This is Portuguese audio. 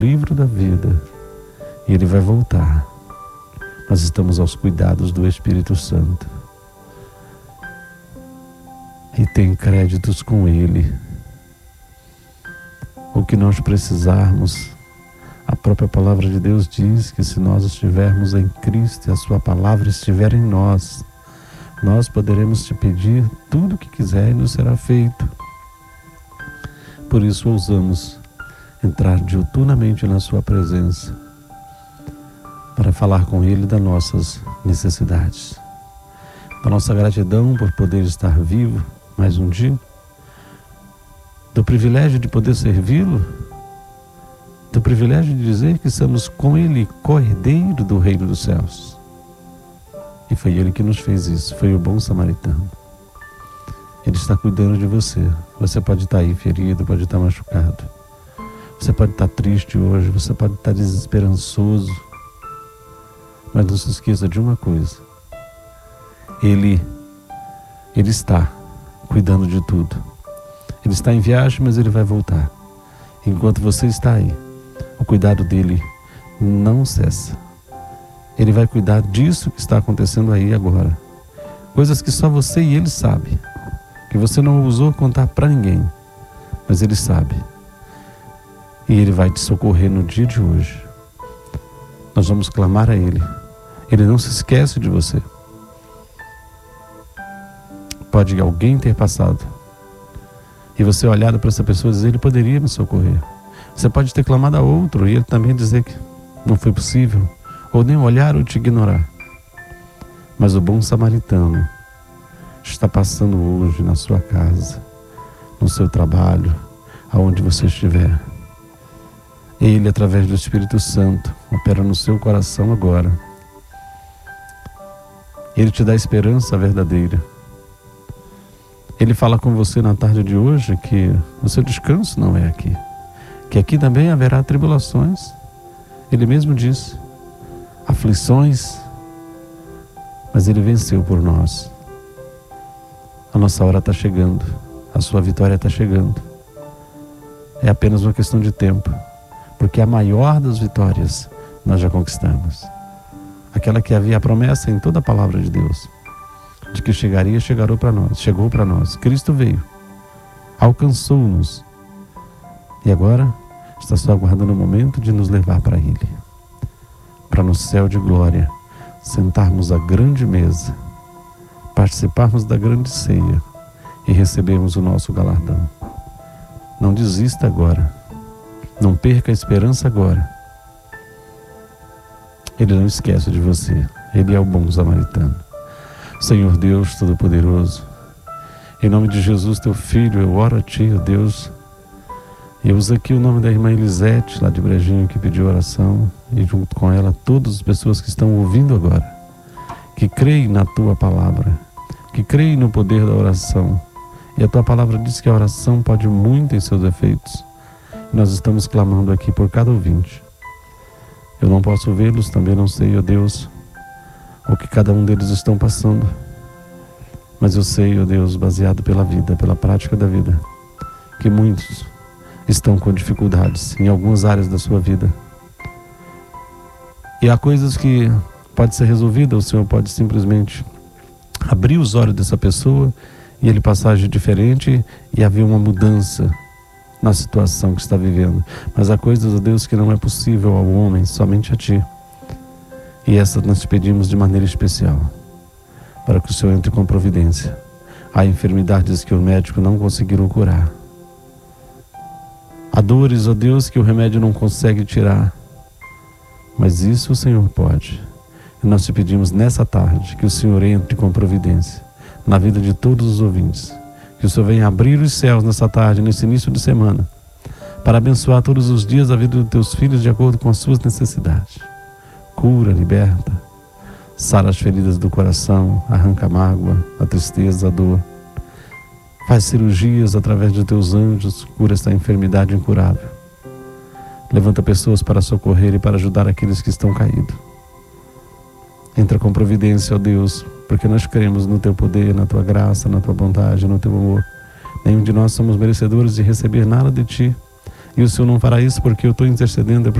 livro da vida e ele vai voltar. Nós estamos aos cuidados do Espírito Santo e tem créditos com ele. O que nós precisarmos, a própria palavra de Deus diz que se nós estivermos em Cristo e a sua palavra estiver em nós, nós poderemos te pedir tudo o que quiser e nos será feito. Por isso ousamos entrar diuturnamente na sua presença para falar com ele das nossas necessidades, da nossa gratidão por poder estar vivo mais um dia, do privilégio de poder servi-lo, do privilégio de dizer que somos com ele co-herdeiro do reino dos céus. E foi ele que nos fez isso, foi o bom samaritano. Ele está cuidando de você. Você pode estar aí ferido, pode estar machucado. Você pode estar triste hoje, você pode estar desesperançoso. Mas não se esqueça de uma coisa. Ele está cuidando de tudo. Ele está em viagem, mas ele vai voltar. Enquanto você está aí, o cuidado dele não cessa. Ele vai cuidar disso que está acontecendo aí agora. Coisas que só você e ele sabem, que você não ousou contar para ninguém, mas ele sabe. E ele vai te socorrer no dia de hoje. Nós vamos clamar a ele. Ele não se esquece de você. Pode alguém ter passado e você olhado para essa pessoa e dizer: ele poderia me socorrer. Você pode ter clamado a outro e ele também dizer que não foi possível, ou nem olhar ou te ignorar. Mas o bom samaritano está passando hoje na sua casa, no seu trabalho, aonde você estiver. Ele, através do Espírito Santo, opera no seu coração agora. Ele te dá esperança verdadeira. Ele fala com você na tarde de hoje que o seu descanso não é aqui, que aqui também haverá tribulações. Ele mesmo disse, aflições, mas ele venceu por nós. A nossa hora está chegando, a sua vitória está chegando. É apenas uma questão de tempo, porque a maior das vitórias nós já conquistamos. Aquela que havia a promessa em toda a palavra de Deus, de que chegaria, chegou para nós. Cristo veio, alcançou-nos e agora está só aguardando o momento de nos levar para Ele, para no céu de glória sentarmos à grande mesa, participarmos da grande ceia e recebermos o nosso galardão. Não desista agora, não perca a esperança agora. Ele não esquece de você, Ele é o bom samaritano. Senhor Deus Todo-Poderoso, em nome de Jesus, Teu Filho, eu oro a Ti, ó Deus. Eu uso aqui o nome da irmã Elisete, lá de Brejinho, que pediu oração, e junto com ela todas as pessoas que estão ouvindo agora, que creem na Tua palavra, que creem no poder da oração. E a Tua palavra diz que a oração pode muito em seus efeitos. E nós estamos clamando aqui por cada ouvinte. Eu não posso vê-los, também não sei, ó Deus, o que cada um deles estão passando. Mas eu sei, ó Deus, baseado pela vida, pela prática da vida, que muitos estão com dificuldades em algumas áreas da sua vida. E há coisas que pode ser resolvida, o Senhor pode simplesmente abrir os olhos dessa pessoa e ele passar a agir diferente e haver uma mudança na situação que está vivendo. Mas há coisas, ó Deus, que não é possível ao homem, somente a Ti. E essas nós te pedimos de maneira especial, para que o Senhor entre com providência. Há enfermidades que o médico não conseguiram curar. Há dores, ó Deus, que o remédio não consegue tirar. Mas isso o Senhor pode. E nós te pedimos nessa tarde que o Senhor entre com providência na vida de todos os ouvintes. Que o Senhor venha abrir os céus nessa tarde, nesse início de semana, para abençoar todos os dias a vida dos Teus filhos de acordo com as suas necessidades. Cura, liberta, sara as feridas do coração, arranca a mágoa, a tristeza, a dor. Faz cirurgias através de Teus anjos, cura esta enfermidade incurável. Levanta pessoas para socorrer e para ajudar aqueles que estão caídos. Entra com providência, ó Deus, porque nós cremos no Teu poder, na Tua graça, na Tua bondade, no Teu amor. Nenhum de nós somos merecedores de receber nada de Ti. E o Senhor não fará isso porque eu estou intercedendo, é